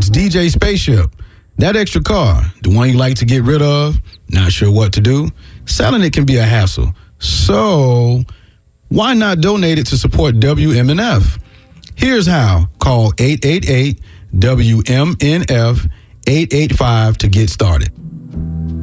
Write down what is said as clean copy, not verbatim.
DJ Spaceship. That extra car, the one you like to get rid of, not sure what to do, selling it can be a hassle. So why not donate it to support WMNF? Here's how. Call 888-WMNF 885 to get started.